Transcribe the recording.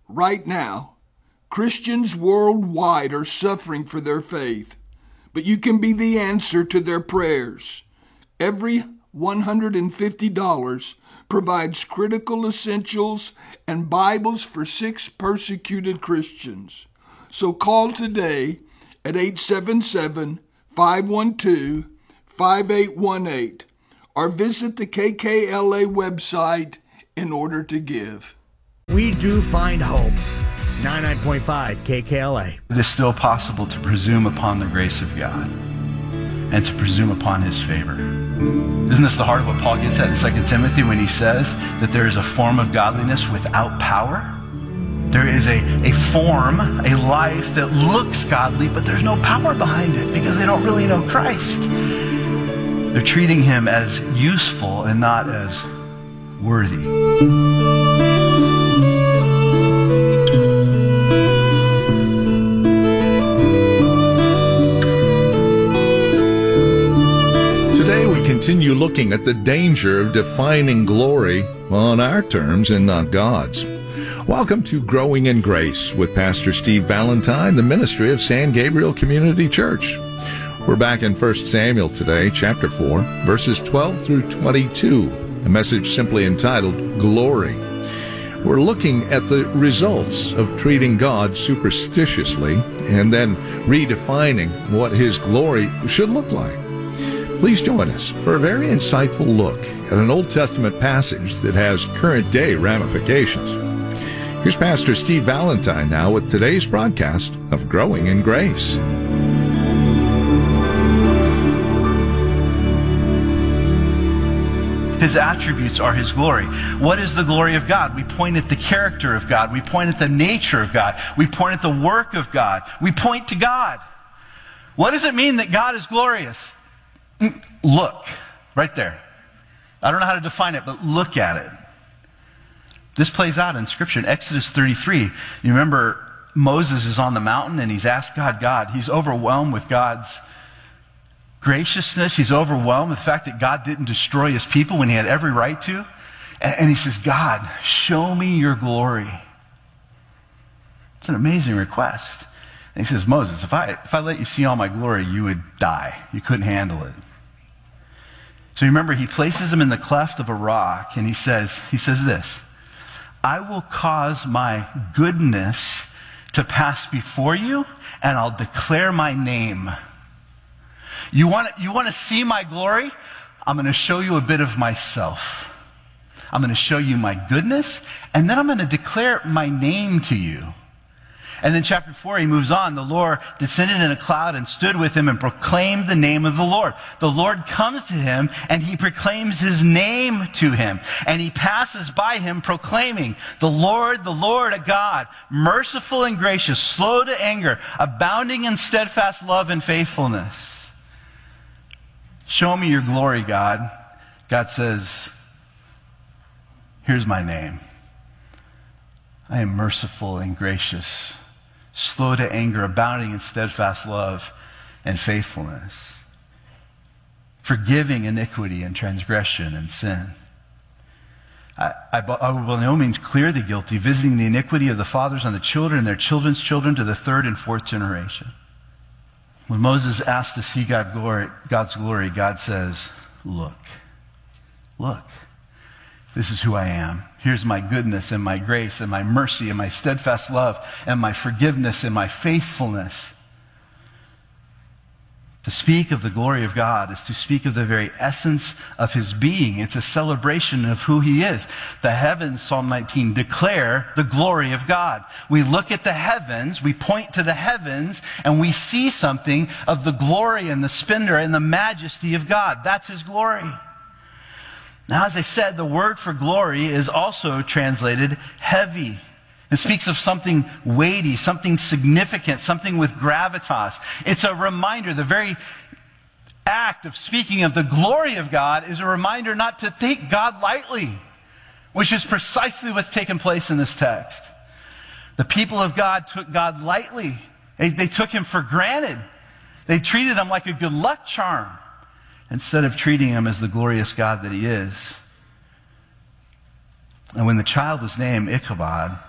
right now, Christians worldwide are suffering for their faith, but you can be the answer to their prayers. Every $150 provides critical essentials and Bibles for 6 persecuted Christians. So call today at 877-512-5818 or visit the KKLA website in order to give. We do find hope. 99.5 KKLA. It is still possible to presume upon the grace of God and to presume upon his favor. Isn't this the heart of what Paul gets at in 2 Timothy when he says that there is a form of godliness without power? There is a form, a life that looks godly, but there's no power behind it because they don't really know Christ. They're treating him as useful and not as worthy. Today we continue looking at the danger of defining glory on our terms and not God's. Welcome to Growing in Grace with Pastor Steve Valentine, the ministry of San Gabriel Community Church. We're back in 1 Samuel today, chapter 4, verses 12 through 22, a message simply entitled Glory. We're looking at the results of treating God superstitiously and then redefining what his glory should look like. Please join us for a very insightful look at an Old Testament passage that has current-day ramifications. Here's Pastor Steve Valentine now with today's broadcast of Growing in Grace. His attributes are his glory. What is the glory of God? We point at the character of God. We point at the nature of God. We point at the work of God. We point to God. What does it mean that God is glorious? Look, right there. I don't know how to define it, but look at it. This plays out in Scripture. In Exodus 33, you remember Moses is on the mountain and he's asked God. He's overwhelmed with God's graciousness. He's overwhelmed with the fact that God didn't destroy his people when he had every right to. And he says, God, show me your glory. It's an amazing request. And he says, Moses, if I let you see all my glory, you would die. You couldn't handle it. So remember, he places him in the cleft of a rock, and he says this, I will cause my goodness to pass before you, and I'll declare my name. You want to see my glory? I'm going to show you a bit of myself. I'm going to show you my goodness, and then I'm going to declare my name to you. And then chapter 4, he moves on. The Lord descended in a cloud and stood with him and proclaimed the name of the Lord. The Lord comes to him and he proclaims his name to him. And he passes by him proclaiming, the Lord, a God, merciful and gracious, slow to anger, abounding in steadfast love and faithfulness. Show me your glory, God. God says, here's my name. I am merciful and gracious, slow to anger, abounding in steadfast love and faithfulness, forgiving iniquity and transgression and sin. I will by no means clear the guilty, visiting the iniquity of the fathers on the children and their children's children to the 3rd and 4th generation. When Moses asked to see God's glory, God says, look. This is who I am. Here's my goodness and my grace and my mercy and my steadfast love and my forgiveness and my faithfulness. To speak of the glory of God is to speak of the very essence of his being. It's a celebration of who he is. The heavens, Psalm 19, declare the glory of God. We look at the heavens, we point to the heavens, and we see something of the glory and the splendor and the majesty of God. That's his glory. Now, as I said, the word for glory is also translated heavy. It speaks of something weighty, something significant, something with gravitas. It's a reminder. The very act of speaking of the glory of God is a reminder not to take God lightly, which is precisely what's taken place in this text. The people of God took God lightly. They took him for granted. They treated him like a good luck charm, instead of treating him as the glorious God that he is. And when the child was named Ichabod,